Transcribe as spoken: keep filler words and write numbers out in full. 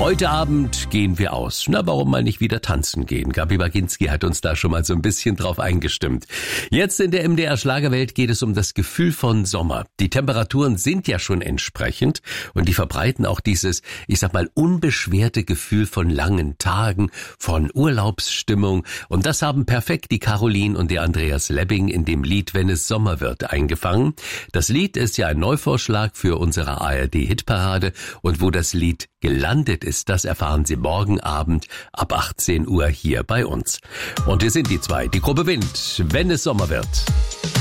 Heute Abend gehen wir aus. Na, warum mal nicht wieder tanzen gehen? Gabi Baginski hat uns da schon mal so ein bisschen drauf eingestimmt. Jetzt in der M D R Schlagerwelt geht es um das Gefühl von Sommer. Die Temperaturen sind ja schon entsprechend und die verbreiten auch dieses, ich sag mal, unbeschwerte Gefühl von langen Tagen, von Urlaubsstimmung. Und das haben perfekt die Caroline und der Andreas Lebbing in dem Lied Wenn es Sommer wird eingefangen. Das Lied ist ja ein Neuvorschlag für unsere A R D-Hitparade und wo das Lied gelandet ist, das erfahren Sie morgen Abend ab achtzehn Uhr hier bei uns. Und wir sind die zwei, die Gruppe Wind, wenn es Sommer wird.